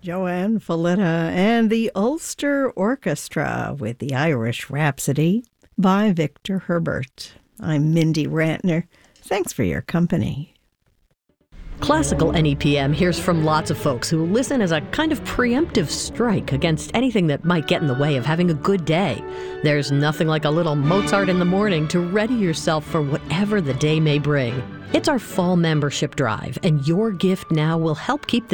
Joanne Falletta and the Ulster Orchestra with the Irish Rhapsody by Victor Herbert. I'm Mindy Rantner. Thanks for your company. Classical NEPM hears from lots of folks who listen as a kind of preemptive strike against anything that might get in the way of having a good day. There's nothing like a little Mozart in the morning to ready yourself for whatever the day may bring. It's our fall membership drive, and your gift now will help keep